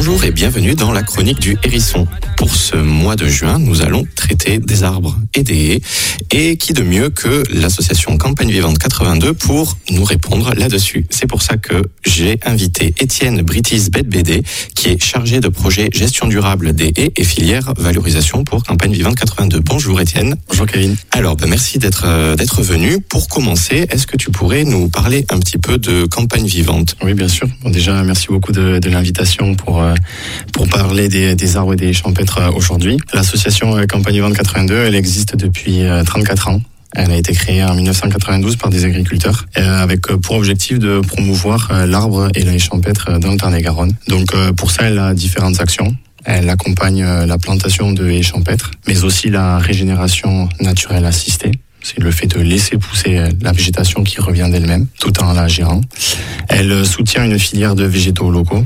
Bonjour et bienvenue dans la chronique du hérisson. Pour ce mois de juin, nous allons traiter des arbres et des haies. Et qui de mieux que l'association Campagne Vivante 82 pour nous répondre là-dessus. C'est pour ça que j'ai invité Étienne Britis-Bedbédé, qui est chargé de projet gestion durable des haies et filière valorisation pour Campagne Vivante 82. Bonjour Étienne. Bonjour Kevin. Alors, merci d'être venu. Pour commencer, est-ce que tu pourrais nous parler un petit peu de Campagne Vivante ? Oui, bien sûr. Bon, déjà, merci beaucoup de l'invitation pour parler des arbres et des champêtres aujourd'hui. L'association Campagne Vivante 82, elle existe depuis 34 ans. Elle a été créée en 1992 par des agriculteurs avec pour objectif de promouvoir l'arbre et la haie champêtre dans le Tarn-et-Garonne. Donc pour ça, elle a différentes actions. Elle accompagne la plantation de haies champêtres, mais aussi la régénération naturelle assistée. C'est le fait de laisser pousser la végétation qui revient d'elle-même, tout en la gérant. Elle soutient une filière de végétaux locaux.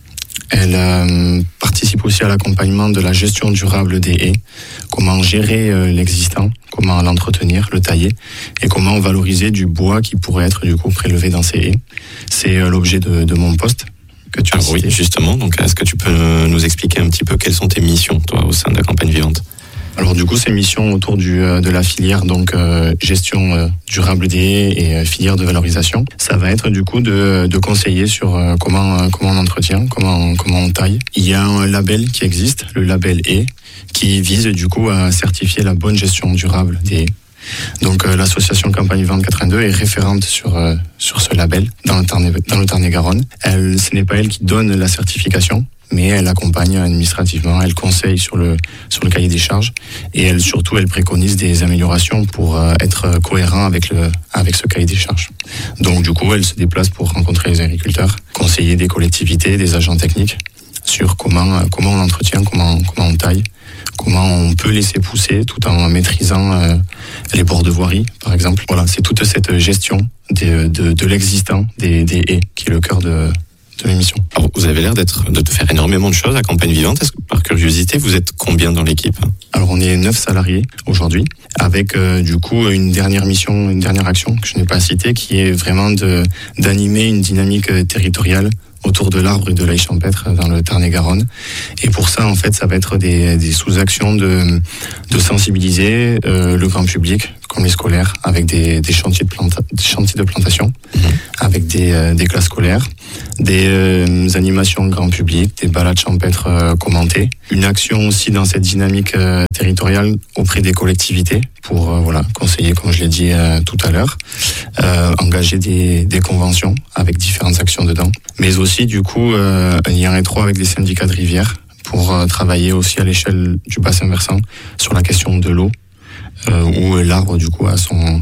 Elle participe aussi à l'accompagnement de la gestion durable des haies, comment gérer l'existant, comment l'entretenir, le tailler, et comment valoriser du bois qui pourrait être du coup prélevé dans ces haies. C'est l'objet de mon poste que tu as cité. Oui, justement. Donc, est-ce que tu peux nous expliquer un petit peu quelles sont tes missions, toi, au sein de la Campagne Vivante ? Alors du coup, ces missions autour de la filière gestion durable des haies et filière de valorisation, ça va être du coup de conseiller sur comment on entretient, comment on taille. Il y a un label qui existe, le label haie, qui vise du coup à certifier la bonne gestion durable des haies. Donc l'association Campagne Vivante 82 est référente sur ce label dans le Tarn-et-Garonne. Ce n'est pas elle qui donne la certification, mais elle accompagne administrativement, elle conseille sur le cahier des charges et elle préconise des améliorations pour être cohérent avec ce cahier des charges. Donc du coup, elle se déplace pour rencontrer les agriculteurs, conseiller des collectivités, des agents techniques sur comment on entretient, comment on taille, comment on peut laisser pousser tout en maîtrisant les bords de voirie, par exemple. Voilà, c'est toute cette gestion de l'existant des haies qui est le cœur de mes missions. Alors, vous avez l'air de faire énormément de choses à Campagne Vivante. Est-ce que, par curiosité, vous êtes combien dans l'équipe ? Alors, on est 9 salariés aujourd'hui, avec du coup une dernière mission, une dernière action que je n'ai pas citée, qui est vraiment d'animer une dynamique territoriale autour de l'arbre et de la haie champêtre dans le Tarn-et-Garonne. Et pour ça, en fait, ça va être des sous-actions de sensibiliser le grand public, comme les scolaires, avec des chantiers de plantation, avec des classes scolaires, des animations grand public, des balades champêtres commentées. Une action aussi dans cette dynamique territoriale auprès des collectivités pour conseiller, comme je l'ai dit tout à l'heure, engager des conventions avec différentes actions dedans, mais aussi du coup un lien étroit avec des syndicats de rivières pour travailler aussi à l'échelle du bassin versant sur la question de l'eau, où l'arbre du coup a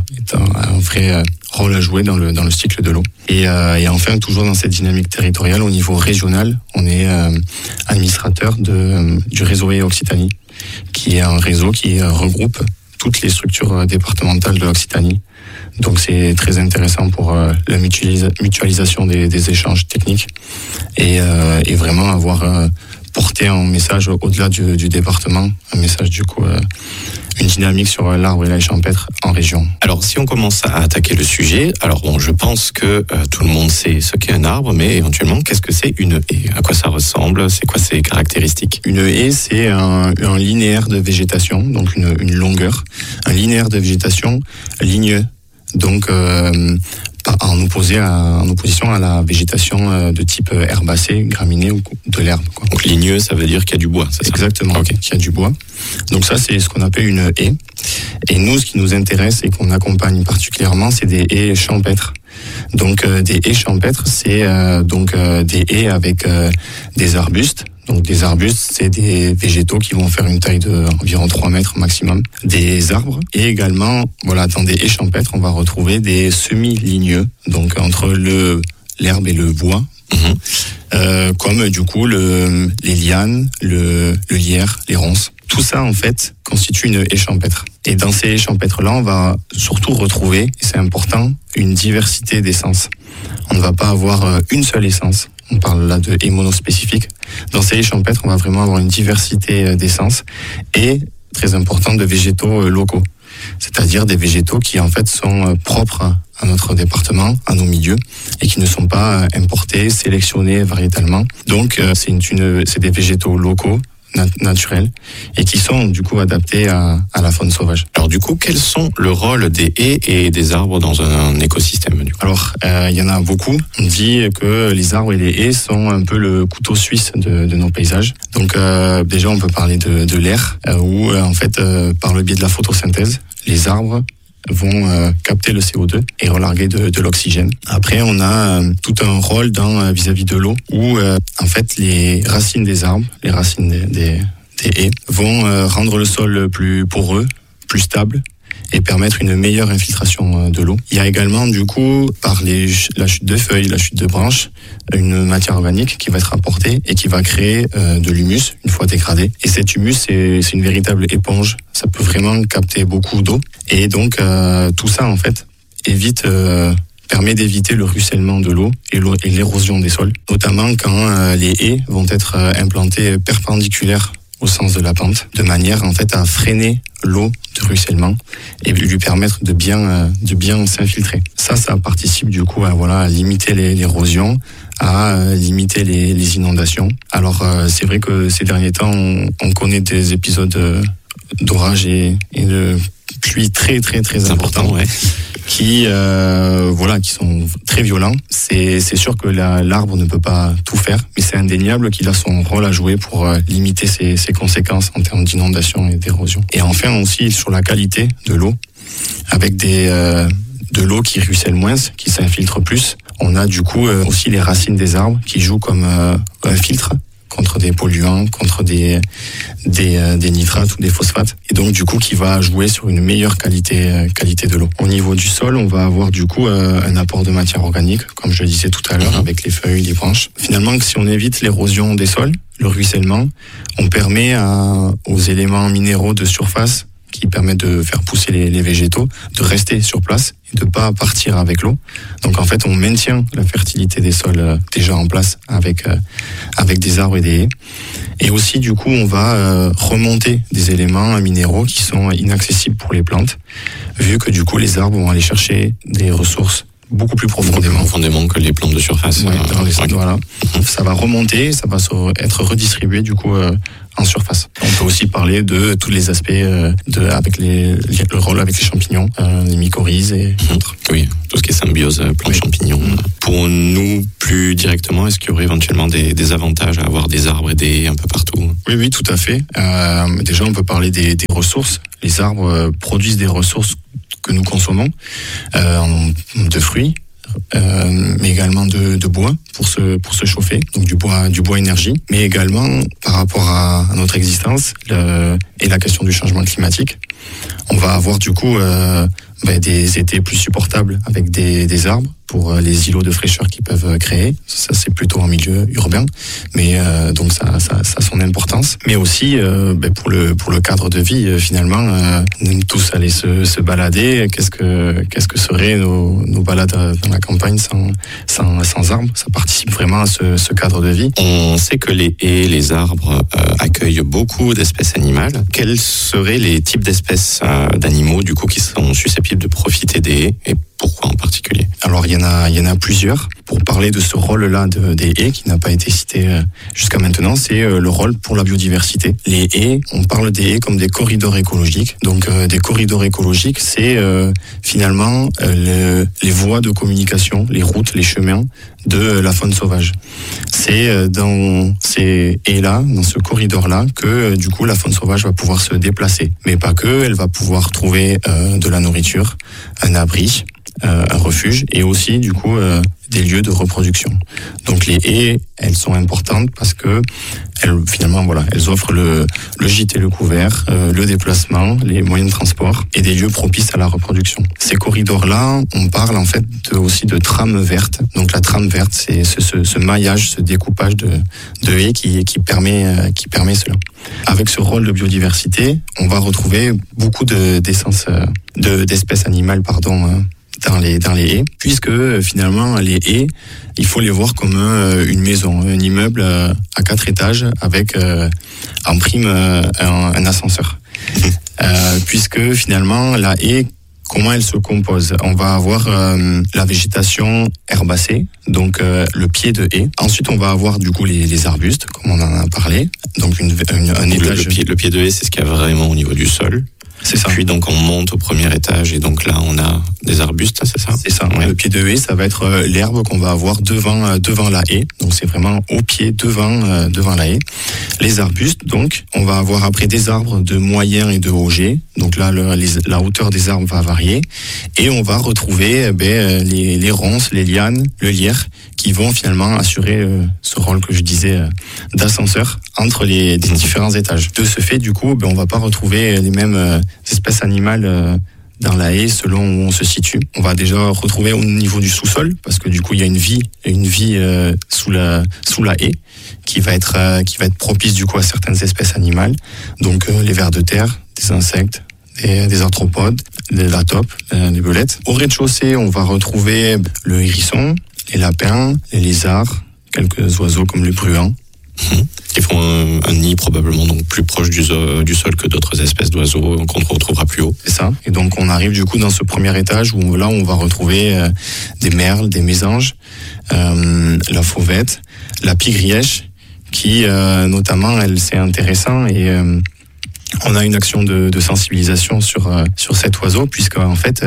un vrai rôle à jouer dans le cycle de l'eau. Et enfin, toujours dans cette dynamique territoriale, au niveau régional, on est administrateur du réseau Haies Occitanie, qui est un réseau qui regroupe toutes les structures départementales de l'Occitanie. Donc c'est très intéressant pour la mutualisation des échanges techniques et vraiment avoir porté un message au-delà du département, un message du coup une dynamique sur l'arbre et la haie champêtre en région. Alors, si on commence à attaquer le sujet, je pense que tout le monde sait ce qu'est un arbre, mais éventuellement, qu'est-ce que c'est une haie ? À quoi ça ressemble ? C'est quoi ses caractéristiques ? Une haie, c'est un linéaire de végétation, donc une longueur. Un linéaire de végétation ligneux, donc en opposition à la végétation de type herbacée, graminée ou de l'herbe. Donc ligneux, ça veut dire qu'il y a du bois, c'est ça ? Exactement, okay. Qu'il y a du bois. Donc ça, c'est ce qu'on appelle une haie. Et nous, ce qui nous intéresse et qu'on accompagne particulièrement, c'est des haies champêtres. Donc des haies champêtres, c'est des haies avec des arbustes. Donc des arbustes, c'est des végétaux qui vont faire une taille d'environ 3 mètres maximum. Des arbres et également, dans des haies champêtres, on va retrouver des semi-ligneux, donc entre l'herbe et le bois, comme du coup les lianes, le lierre, les ronces. Tout ça, en fait, constitue une haie champêtre. Et dans ces haies champêtres-là, on va surtout retrouver, et c'est important, une diversité d'essences. On ne va pas avoir une seule essence. On parle là de haies monospécifiques. Dans ces haies champêtres, on va vraiment avoir une diversité d'essences et, très important, de végétaux locaux. c'est-à-dire des végétaux qui en fait sont propres à notre département, à nos milieux, et qui ne sont pas importés, sélectionnés variétalement. Donc c'est des végétaux locaux, naturels, et qui sont du coup adaptés à la faune sauvage. Alors du coup, quels sont le rôle des haies et des arbres dans un écosystème du coup? Alors, il y en a beaucoup. On dit que les arbres et les haies sont un peu le couteau suisse de nos paysages. Donc déjà, on peut parler de l'air, où en fait, par le biais de la photosynthèse, les arbres vont capter le CO2 et relarguer de l'oxygène. Après, on a tout un rôle vis-à-vis de l'eau, où en fait les racines des arbres, les racines des haies, vont rendre le sol plus poreux, plus stable, et permettre une meilleure infiltration de l'eau. Il y a également, du coup, par la chute de feuilles, la chute de branches, une matière organique qui va être apportée et qui va créer de l'humus une fois dégradé. Et cet humus, c'est une véritable éponge. Ça peut vraiment capter beaucoup d'eau. Et donc, tout ça, en fait, permet d'éviter le ruissellement de l'eau et l'érosion des sols, notamment quand les haies vont être implantées perpendiculaires au sens de la pente, de manière en fait à freiner l'eau de ruissellement et lui permettre de bien s'infiltrer. Ça participe du coup à limiter l'érosion, à limiter les inondations. Alors c'est vrai que ces derniers temps on connaît des épisodes d'orage et de pluie très importants. Ouais. Qui sont très violents. C'est sûr que l'arbre ne peut pas tout faire, mais c'est indéniable qu'il a son rôle à jouer pour limiter ses conséquences en termes d'inondation et d'érosion. Et enfin aussi sur la qualité de l'eau, avec de l'eau qui ruisselle moins, qui s'infiltre plus. On a du coup aussi les racines des arbres qui jouent comme un filtre contre des polluants, contre des nitrates ou des phosphates, et donc du coup qui va jouer sur une meilleure qualité de l'eau. Au niveau du sol, on va avoir du coup un apport de matière organique, comme je le disais tout à l'heure, avec les feuilles, les branches. Finalement, si on évite l'érosion des sols, le ruissellement, on permet aux éléments minéraux de surface qui permettent de faire pousser les végétaux, de rester sur place et de pas partir avec l'eau. Donc en fait, on maintient la fertilité des sols déjà en place avec des arbres et des haies. Et aussi, du coup, on va remonter des éléments minéraux qui sont inaccessibles pour les plantes, vu que du coup, les arbres vont aller chercher des ressources beaucoup plus profondément que les plantes de surface. Voilà. Ça va remonter, ça va être redistribué du coup en surface. On peut aussi parler de tous les aspects avec le rôle avec les champignons, les mycorhizes et autres. Oui, tout ce qui est symbiose plantes-champignons. Pour nous, plus directement, est-ce qu'il y aurait éventuellement des avantages à avoir des arbres et des haies un peu partout? Oui, tout à fait. Déjà, on peut parler des ressources. Les arbres produisent des ressources que nous consommons, de fruits, mais également de bois pour se chauffer, donc du bois énergie, mais également par rapport à notre existence et la question du changement climatique. On va avoir du coup des étés plus supportables avec des arbres pour les îlots de fraîcheur qu'ils peuvent créer. Ça c'est plutôt en milieu urbain, mais donc ça a son importance. Mais aussi pour le cadre de vie finalement, nous tous aller se balader. Qu'est-ce que seraient nos balades dans la campagne sans arbres? Ça participe vraiment à ce cadre de vie. On sait que les haies, les arbres accueillent beaucoup d'espèces animales. Quels seraient les types d'espèces d'animaux du coup qui sont susceptibles de profiter des haies et pourquoi en particulier? Alors il y en a plusieurs. Pour parler de ce rôle-là des haies qui n'a pas été cité jusqu'à maintenant, c'est le rôle pour la biodiversité. Les haies, on parle des haies comme des corridors écologiques. Donc des corridors écologiques, c'est finalement les voies de communication, les routes, les chemins de la faune sauvage. C'est dans ces haies-là, dans ce corridor-là, que du coup la faune sauvage va pouvoir se déplacer. Mais pas que, elle va pouvoir trouver de la nourriture, un abri, un refuge et aussi du coup des lieux de reproduction. Donc les haies, elles sont importantes parce que elles offrent le gîte et le couvert, le déplacement, les moyens de transport et des lieux propices à la reproduction. Ces corridors-là, on parle en fait aussi de trame verte. Donc la trame verte, c'est ce maillage, ce découpage de haies qui permet cela. Avec ce rôle de biodiversité, on va retrouver beaucoup d'espèces animales, dans les haies, puisque finalement les haies, il faut les voir comme une maison, un immeuble à 4 étages avec en prime un ascenseur. puisque finalement la haie, comment elle se compose? On va avoir la végétation herbacée, donc le pied de haie. Ensuite, on va avoir du coup les arbustes, comme on en a parlé. Donc un étage. Le pied de haie, c'est ce qu'il y a vraiment au niveau du sol. C'est ça. Puis donc on monte au premier étage et donc là on a des arbustes, c'est ça? C'est ça. Ouais. Le pied de haie, ça va être l'herbe qu'on va avoir devant la haie. Donc c'est vraiment au pied devant la haie. Les arbustes, donc on va avoir après des arbres de moyen et de haut jet. Donc là la hauteur des arbres va varier et on va retrouver les ronces, les lianes, le lierre qui vont finalement assurer ce rôle que je disais d'ascenseur entre les différents étages. De ce fait, du coup, on va pas retrouver les mêmes espèces animales dans la haie selon où on se situe. On va déjà retrouver au niveau du sous-sol parce que du coup il y a une vie sous la haie qui va être propice du coup à certaines espèces animales. Donc les vers de terre, des insectes, des arthropodes, des latopes, des belettes. Au rez-de-chaussée, on va retrouver le hérisson, les lapins, les lézards, quelques oiseaux comme les bruants. Qui font un nid probablement donc plus proche du sol que d'autres espèces d'oiseaux qu'on retrouvera plus haut. C'est ça. Et donc on arrive du coup dans ce premier étage où là on va retrouver des merles, des mésanges, la fauvette, la pie-grièche qui notamment c'est intéressant et on a une action de sensibilisation sur cet oiseau puisque en fait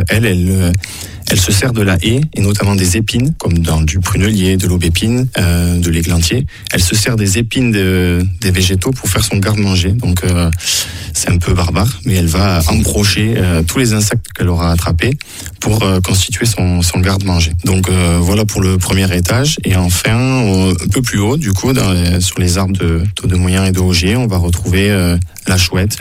elle se sert de la haie et notamment des épines, comme dans du prunelier, de l'aubépine, de l'églantier. Elle se sert des épines des végétaux pour faire son garde-manger. Donc c'est un peu barbare, mais elle va embrocher tous les insectes qu'elle aura attrapés pour constituer son garde-manger. Donc voilà pour le premier étage. Et enfin, un peu plus haut, du coup, sur les arbres de moyen et de haut jet, on va retrouver la chouette,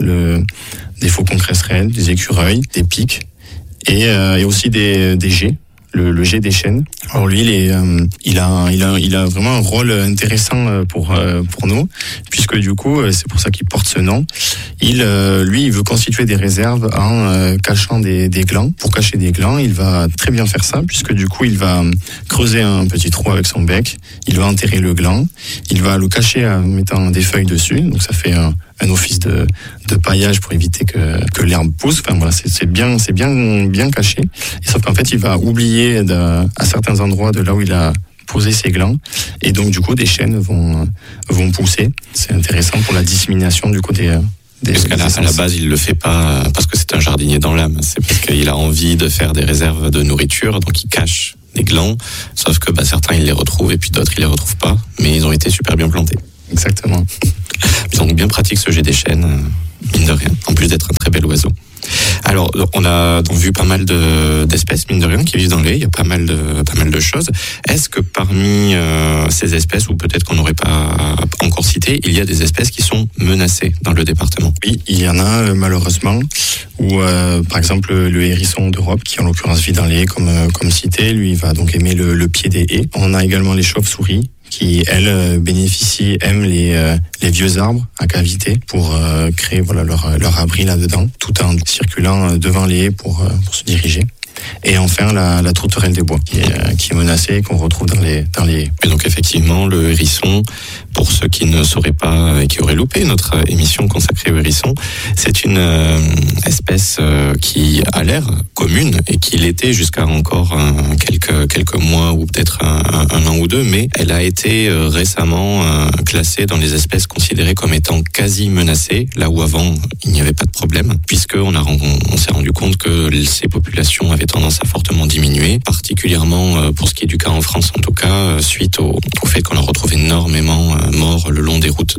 des faucons cresserelles, des écureuils, des pics. Et aussi des geais, le jet des chênes. Alors lui, il a vraiment un rôle intéressant pour nous, puisque du coup, c'est pour ça qu'il porte ce nom. Il veut constituer des réserves en cachant des glands. Pour cacher des glands, il va très bien faire ça, puisque du coup, il va creuser un petit trou avec son bec. Il va enterrer le gland. Il va le cacher en mettant des feuilles dessus. Donc ça fait un office de paillage pour éviter que l'herbe pousse. Enfin voilà, c'est bien caché. Et sauf qu'en fait, il va oublier à certains endroits de là où il a posé ses glands. Et donc, du coup, des chênes vont pousser. C'est intéressant pour la dissémination du côté parce qu'à la base, il le fait pas parce que c'est un jardinier dans l'âme. C'est parce qu'il a envie de faire des réserves de nourriture, donc il cache des glands. Sauf que certains, ils les retrouvent et puis d'autres, ils les retrouvent pas. Mais ils ont été super bien plantés. Exactement. Donc bien pratique ce jet des chênes, mine de rien, en plus d'être un très bel oiseau. Alors, on a donc vu pas mal d'espèces, mine de rien, qui vivent dans les haies. Il y a pas mal de choses. Est-ce que parmi ces espèces, ou peut-être qu'on n'aurait pas encore cité, il y a des espèces qui sont menacées dans le département? Oui, il y en a malheureusement. Ou par exemple le hérisson d'Europe, qui en l'occurrence vit dans les haies, comme cité, lui il va donc aimer le pied des haies. On a également les chauves-souris, qui, elles, aiment les vieux arbres à cavité pour créer leur abri là-dedans, tout en circulant devant les haies pour se diriger. Et enfin, la tourterelle des bois, qui est menacée et qu'on retrouve dans les haies. Et donc effectivement, le hérisson, pour ceux qui ne sauraient pas et qui auraient loupé notre émission consacrée au hérisson, c'est une espèce qui a l'air commune et qui l'était jusqu'à encore quelques mois ou peut-être un an ou deux, mais elle a été récemment classée dans les espèces considérées comme étant quasi menacées, là où avant il n'y avait pas de problème, puisqu'on s'est rendu compte que ces populations avaient tendance à fortement diminuer, particulièrement pour ce qui est du cas en France en tout cas, suite au fait qu'on en retrouve énormément morts le long des routes,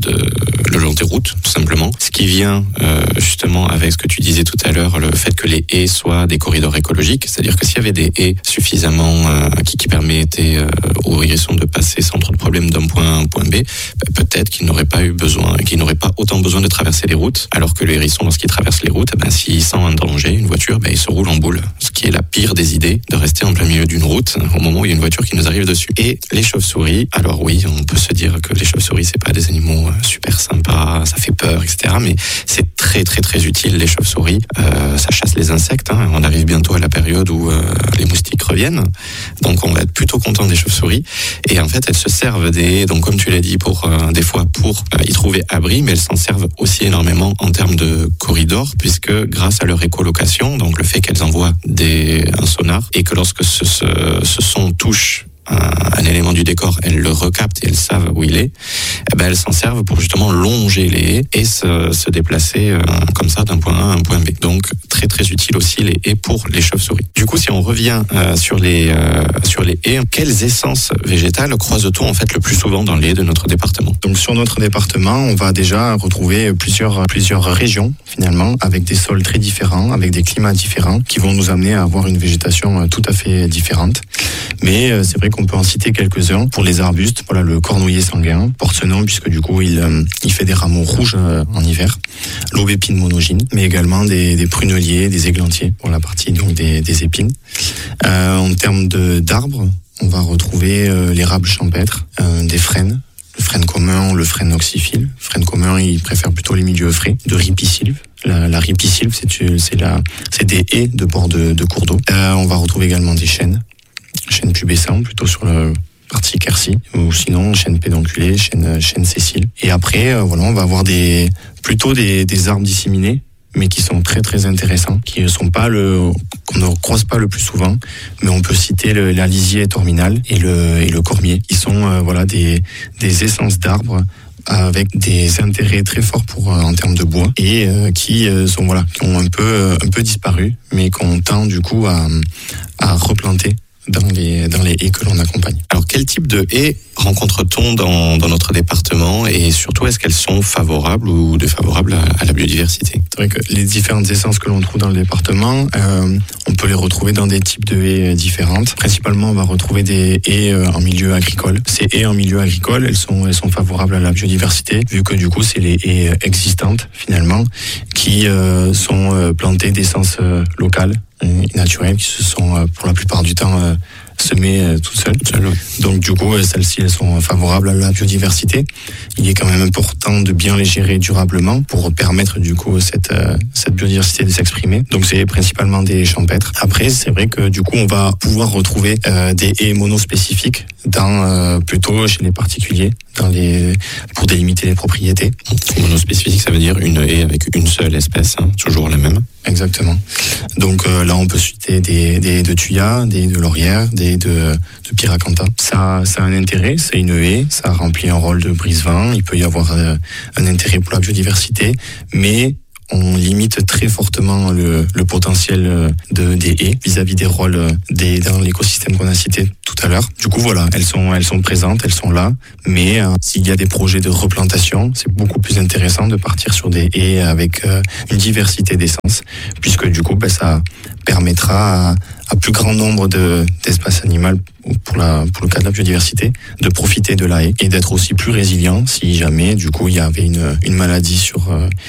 tout simplement. Ce qui vient justement avec ce que tu disais tout à l'heure, le fait que les haies soient des corridors écologiques, c'est-à-dire que s'il y avait des haies suffisamment qui permettaient aux hérissons de passer sans trop de problèmes d'un point A à un point B, peut-être qu'ils n'auraient pas autant besoin de traverser les routes, alors que le hérisson, lorsqu'il traverse les routes, s'il sent un danger, une voiture, il se roule en boule. Ce qui est la pire des idées, de rester en plein milieu d'une route au moment où il y a une voiture qui nous arrive dessus. Et les chauves-souris, alors oui, on peut se dire que les chauves-souris, c'est pas des animaux super sympas, ça fait peur, etc. Mais c'est très très très utile, les chauves-souris. Ça chasse les insectes. On arrive bientôt à la période où les moustiques reviennent. Donc on va être plutôt content des chauves-souris. Et en fait, elles se servent donc comme tu l'as dit, des fois pour y trouver abri, mais elles s'en servent aussi énormément en termes de corridor, puisque grâce à leur écholocation, donc le fait qu'elles envoient un sonar, et que lorsque ce son touche un élément du décor, elles le recaptent et elles savent où il est, elles s'en servent pour justement longer les haies et se déplacer comme ça d'un point A à un point B. Donc très très utile aussi les haies pour les chauves-souris. Du coup, si on revient sur les haies, quelles essences végétales croise-t-on en fait le plus souvent dans les haies de notre département? Donc sur notre département, on va déjà retrouver plusieurs régions finalement, avec des sols très différents, avec des climats différents, qui vont nous amener à avoir une végétation tout à fait différente. Mais c'est vrai qu'on peut en citer quelques-uns. Pour les arbustes, voilà, le cornouiller sanguin porte ce nom puisque du coup il fait des rameaux rouges en hiver. L'aubépine monogyne, mais également des pruneliers, des églantiers pour la partie donc des épines. En termes d'arbres, on va retrouver l'érable champêtre, des frênes. Le frêne commun, le frêne oxyphile. Le frêne commun, il préfère plutôt les milieux frais. De ripisylve. La ripisylve, c'est des haies de bord de cours d'eau. On va retrouver également des chênes pubescents, plutôt sur la partie quercie, ou sinon chêne pédonculé, chêne sessile. Et après, on va avoir plutôt des arbres disséminés, mais qui sont très très intéressants, qu'on ne croise pas le plus souvent, mais on peut citer l'alisier torminal et le cormier, qui sont des essences d'arbres avec des intérêts très forts en termes de bois et qui ont un peu disparu, mais qu'on tend du coup à replanter dans les haies que l'on accompagne. Alors quel type de haies rencontre-t-on dans notre département et surtout est-ce qu'elles sont favorables ou défavorables à la biodiversité? C'est vrai que les différentes essences que l'on trouve dans le département, on peut les retrouver dans des types de haies différentes. Principalement, on va retrouver des haies en milieu agricole. Ces haies en milieu agricole, elles sont favorables à la biodiversité vu que du coup c'est les haies existantes finalement qui sont plantées d'essences locales et naturelles qui se sont pour la plupart du temps semées toutes seules. Donc du coup, celles-ci, elles sont favorables à la biodiversité. Il est quand même important de bien les gérer durablement pour permettre du coup cette biodiversité de s'exprimer. Donc c'est principalement des champêtres. Après, c'est vrai que du coup, on va pouvoir retrouver des haies monospécifiques plutôt chez les particuliers, pour délimiter les propriétés. Monospécifique, ça veut dire une haie avec une seule espèce, toujours la même. Exactement. Donc là, on peut citer des haies de thuya, des haies de laurière, des haies de pyracantha. Ça a un intérêt, c'est une haie, ça remplit un rôle de brise-vent, il peut y avoir un intérêt pour la biodiversité, mais on limite très fortement le potentiel des haies vis-à-vis des rôles dans l'écosystème qu'on a cité tout à l'heure. Du coup, voilà, elles sont présentes, elles sont là, mais s'il y a des projets de replantation, c'est beaucoup plus intéressant de partir sur des haies avec une diversité d'essences, puisque du coup, ça permettra à plus grand nombre d'espaces animaux pour le cas de la biodiversité, de profiter de la haie et d'être aussi plus résilient si jamais du coup il y avait une maladie sur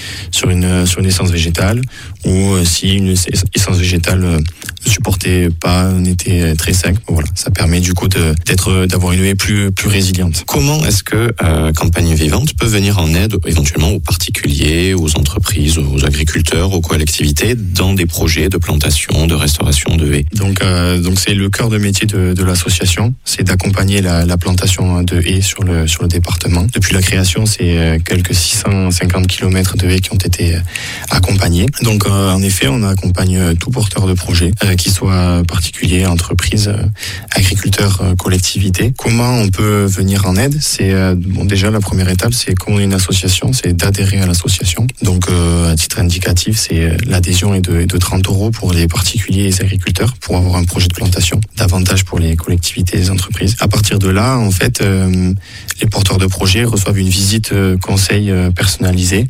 une essence végétale ou si une essence végétale ne supportait pas, n'était très sec. Voilà, ça permet du coup d'avoir une haie plus résiliente. Comment est-ce que Campagne Vivante peut venir en aide éventuellement aux particuliers, aux entreprises, aux agriculteurs, aux collectivités dans des projets de plantation, de restauration de haies? Donc c'est le cœur de métier de l'association, c'est d'accompagner la plantation de haies sur le département. Depuis la création, c'est quelques 650 km de haies qui ont été accompagnés. Donc en effet, on accompagne tout porteur de projet, qu'il soit particulier, entreprise, agriculteur, collectivité. Comment on peut venir en aide? C'est déjà la première étape, c'est comme on est une association, c'est d'adhérer à l'association. Donc à titre indicatif, c'est l'adhésion est de 30 € pour les particuliers et les agriculteurs pour avoir un projet de plantation, davantage pour les collectivités et les entreprises. À partir de là, en fait, les porteurs de projets reçoivent une visite conseil personnalisée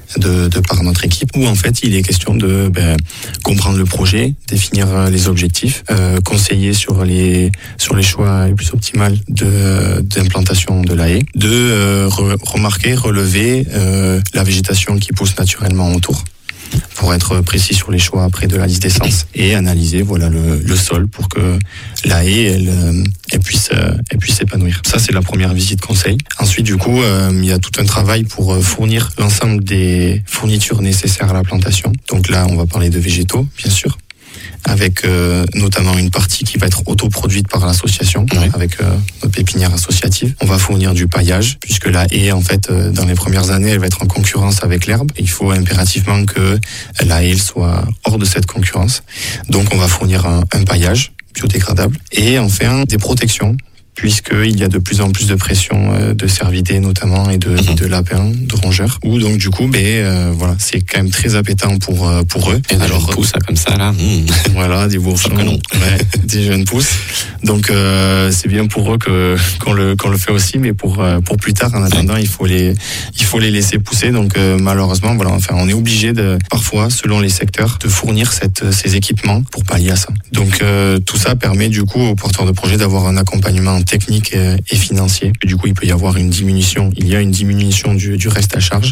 de par notre équipe, où en fait il est question de comprendre le projet, définir les objectifs, conseiller sur les choix les plus optimaux d'implantation de la haie, de relever la végétation qui pousse naturellement autour. pour être précis sur les choix après de la liste d'essence et analyser le sol pour que la haie elle puisse s'épanouir. Ça, c'est la première visite conseil. Ensuite, du coup, il y a tout un travail pour fournir l'ensemble des fournitures nécessaires à la plantation. Donc là, on va parler de végétaux, bien sûr, avec notamment une partie qui va être autoproduite par l'association, avec notre pépinière associative. On va fournir du paillage, puisque la haie, en fait, dans les premières années, elle va être en concurrence avec l'herbe. Il faut impérativement que la haie soit hors de cette concurrence. Donc, on va fournir un paillage biodégradable et enfin des protections, puisqu'il y a de plus en plus de pression de cervidés notamment et de lapins, de rongeurs, où donc du coup c'est quand même très appétant pour eux. Et alors pousses comme ça là. Voilà, des bourgeons, des jeunes pousses. Donc c'est bien pour eux qu'on le fait aussi, mais pour plus tard, en attendant, il faut les laisser pousser. Donc malheureusement, on est obligé parfois, selon les secteurs, de fournir ces équipements pour pallier à ça. Donc tout ça permet du coup aux porteurs de projets d'avoir un accompagnement technique et financier. Du coup, il peut y avoir une diminution. Il y a une diminution du reste à charge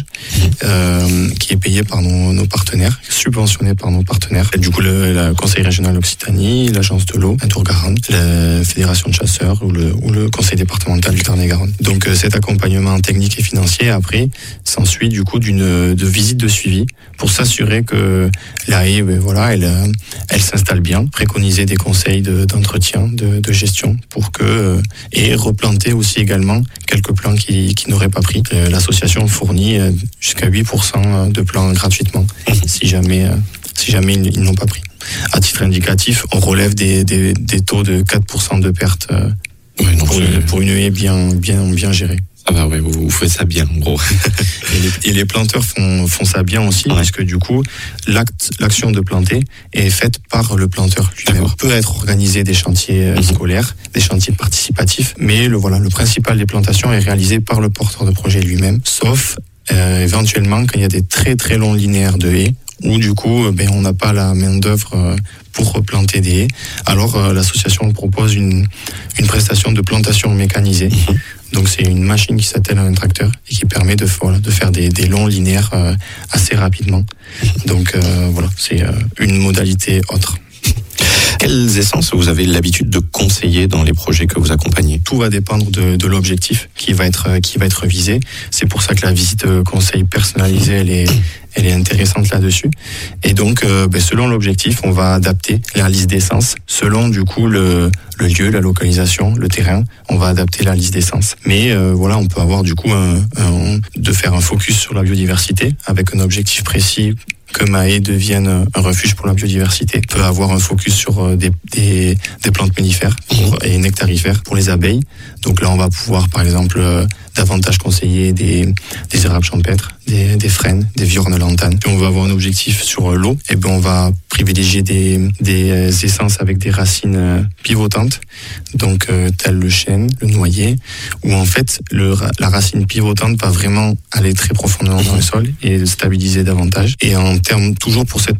qui est payé par nos partenaires, subventionné par nos partenaires. Et du coup, le Conseil régional Occitanie, l'Agence de l'eau, un Tour-Garonne, la Fédération de chasseurs ou le Conseil départemental du Tarn-et-Garonne. Donc, cet accompagnement technique et financier, après, s'ensuit du coup de visite de suivi pour s'assurer que la haie, elle s'installe bien, préconiser des conseils d'entretien, de gestion pour que et replanter aussi également quelques plants qui n'auraient pas pris. L'association fournit jusqu'à 8% de plants gratuitement si jamais ils n'ont pas pris. À titre indicatif, on relève des taux de 4% de perte pour une haie bien gérée. Ah bah ouais, vous faites ça bien, en gros. Et les planteurs font ça bien aussi, parce que du coup, l'action de planter est faite par le planteur lui-même. Peut être organisé des chantiers scolaires, des chantiers participatifs, mais le principal des plantations est réalisé par le porteur de projet lui-même, sauf éventuellement quand il y a des très très longs linéaires de haies, où du coup, on n'a pas la main d'œuvre pour replanter des haies. Alors l'association propose une prestation de plantation mécanisée. Donc c'est une machine qui s'attelle à un tracteur et qui permet de faire des longs linéaires assez rapidement. Donc c'est une modalité autre. Quelles essences vous avez l'habitude de conseiller dans les projets que vous accompagnez? Tout va dépendre de l'objectif qui va être visé. C'est pour ça que la visite conseil personnalisée, elle est intéressante là-dessus. Et donc, selon l'objectif, on va adapter la liste d'essences. Selon, du coup, le lieu, la localisation, le terrain, on va adapter la liste d'essences. Mais on peut avoir, du coup, de faire un focus sur la biodiversité avec un objectif précis, que ma haie devienne un refuge pour la biodiversité. On peut avoir un focus sur des plantes mellifères et nectarifères pour les abeilles. Donc là, on va pouvoir, par exemple, davantage conseiller des érables champêtres, des frênes, des viornes lantanes. Et on va avoir un objectif sur l'eau. Et on va privilégier des essences avec des racines pivotantes, donc tel le chêne, le noyer, où en fait la racine pivotante va vraiment aller très profondément dans le sol et stabiliser davantage. Et en termes toujours pour cette